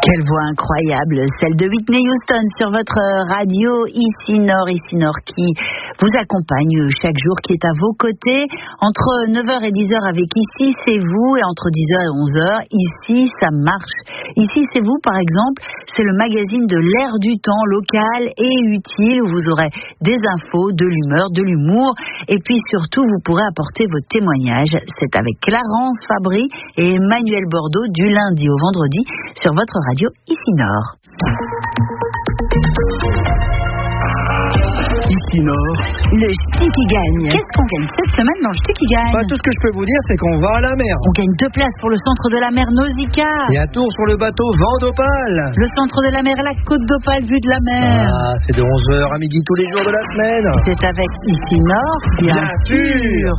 Quelle voix incroyable, celle de Whitney Houston sur votre radio Ici Nord qui vous accompagne chaque jour, qui est à vos côtés entre 9h et 10h avec Ici c'est vous, et entre 10h et 11h Ici ça marche. Ici c'est vous, par exemple, c'est le magazine de l'air du temps, local et utile, où vous aurez des infos, de l'humeur, de l'humour, et puis surtout vous pourrez apporter vos témoignages. C'est avec Clarence Fabry et Emmanuel Bordeaux du lundi au vendredi sur votre radio Ici Nord. Ici Nord, le ch'ti qui gagne. Qu'est-ce qu'on gagne cette semaine dans le ch'ti qui gagne? Tout ce que je peux vous dire, c'est qu'on va à la mer. On gagne 2 places pour le centre de la mer Nausicaa. Et un tour sur le bateau Vent d'Opale. Le centre de la mer et la côte d'Opale vue de la mer. C'est de 11h à midi tous les jours de la semaine. C'est avec Ici Nord, bien sûr.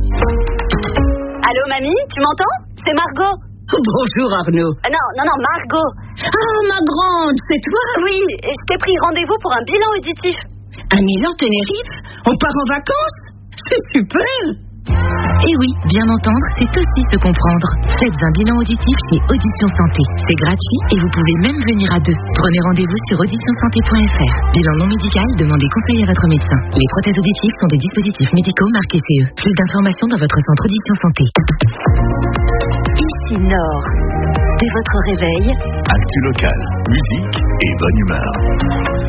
Allô mamie, tu m'entends? C'est Margot. Bonjour Arnaud. Non, Margot. Ah, ma grande, c'est toi? Oui, je t'ai pris rendez-vous pour un bilan auditif. Un Milan Tenerife? On part en vacances? C'est super! Et oui, bien entendre, c'est aussi se comprendre. Faites un bilan auditif chez Audition Santé. C'est gratuit et vous pouvez même venir à 2. Prenez rendez-vous sur auditionsanté.fr. Bilan non médical, demandez conseil à votre médecin. Les prothèses auditives sont des dispositifs médicaux marqués CE. Plus d'informations dans votre centre Audition Santé. Ici Nord. Dès votre réveil, actu local, musique et bonne humeur.